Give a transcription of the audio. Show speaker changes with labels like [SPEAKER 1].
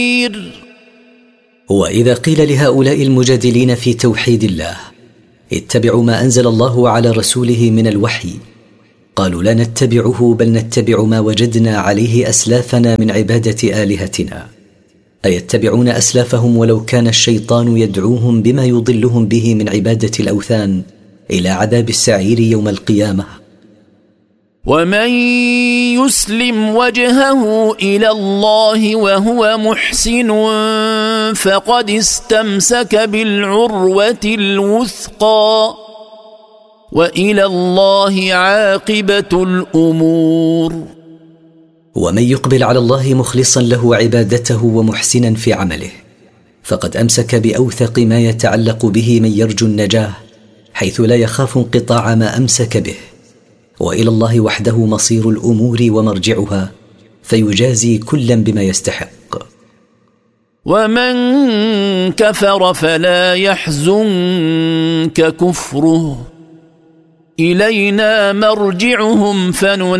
[SPEAKER 1] وإذا قيل لهؤلاء المجادلين في توحيد الله اتبعوا ما أنزل الله على رسوله من الوحي، قالوا لا نتبعه بل نتبع ما وجدنا عليه أسلافنا من عبادة آلهتنا. أيتبعون أسلافهم ولو كان الشيطان يدعوهم بما يضلهم به من عبادة الأوثان إلى عذاب السعير يوم القيامة.
[SPEAKER 2] ومن يسلم وجهه إلى الله وهو محسن فقد استمسك بالعروة الوثقى وإلى الله عاقبة الأمور.
[SPEAKER 1] ومن يقبل على الله مخلصا له عبادته ومحسنا في عمله فقد أمسك بأوثق ما يتعلق به من يرجو النجاة، حيث لا يخاف انقطاع ما أمسك به. وإلى الله وحده مصير الأمور ومرجعها، فيجازي كلا بما يستحق.
[SPEAKER 2] ومن كفر فلا يحزنك كفره إلينا مرجعهم